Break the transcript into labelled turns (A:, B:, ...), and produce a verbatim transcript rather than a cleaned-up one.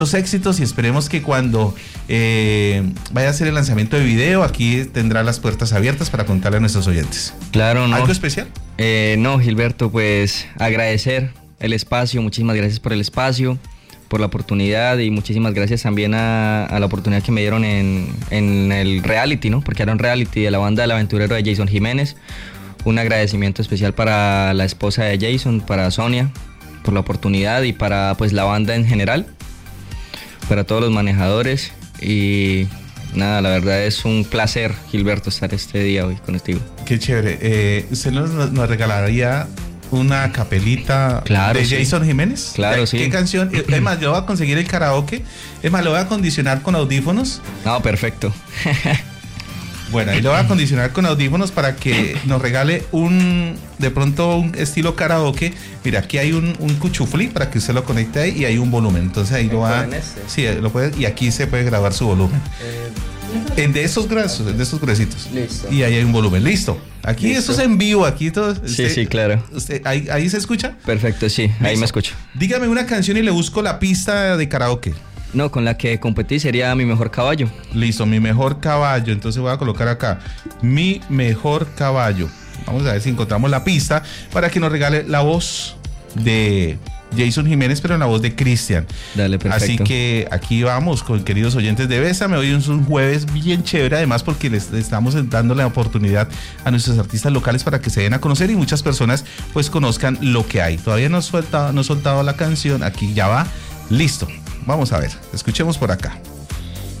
A: los éxitos y esperemos que cuando eh, vaya a hacer el lanzamiento de video, aquí tendrá las puertas abiertas para contarle a nuestros oyentes.
B: Claro, ¿no?
A: ¿Algo especial?
B: Eh, no, Gilberto, pues agradecer el espacio, muchísimas gracias por el espacio, por la oportunidad y muchísimas gracias también a, a la oportunidad que me dieron en, en el reality, ¿no? Porque era un reality de la banda del aventurero de Jason Jiménez. Un agradecimiento especial para la esposa de Jason, para Sonia, por la oportunidad y para pues la banda en general, para todos los manejadores y nada, la verdad es un placer, Gilberto, estar este día hoy contigo.
A: Qué chévere. Eh, ¿Usted nos, nos regalaría una capelita
B: claro,
A: de
B: sí.
A: Jason Jiménez?
B: Claro,
A: ¿Qué,
B: sí.
A: ¿Qué canción? Es más, yo voy a conseguir el karaoke. Es más, lo voy a acondicionar con audífonos.
B: No, perfecto.
A: Bueno, ahí lo voy a acondicionar con audífonos para que nos regale un, de pronto un estilo karaoke. Mira, aquí hay un, un cuchuflí para que usted lo conecte ahí y hay un volumen. Entonces ahí lo va.
B: Este?
A: Sí, lo puede, y aquí se puede grabar su volumen. Eh, en de esos gruesos, de esos gruesitos.
B: Listo.
A: Y ahí hay un volumen. Listo. Aquí
B: Listo.
A: esto es en vivo, aquí todo.
B: Sí,
A: usted,
B: sí, claro.
A: Usted, ahí, ahí se escucha.
B: Perfecto, sí,
A: Listo.
B: ahí me escucho.
A: Dígame una canción y le busco la pista de karaoke.
B: No, con la que competí sería Mi Mejor Caballo.
A: Listo, Mi Mejor Caballo. Entonces voy a colocar acá Mi Mejor Caballo. Vamos a ver si encontramos la pista para que nos regale la voz de Jason Jiménez, pero en la voz de Cristian.
B: Dale, perfecto.
A: Así que aquí vamos con queridos oyentes de Bésame. Hoy es un jueves bien chévere, además porque les estamos dando la oportunidad a nuestros artistas locales para que se den a conocer y muchas personas pues conozcan lo que hay. Todavía no he soltado, no he soltado la canción, aquí ya va. Listo. Vamos a ver, escuchemos por acá.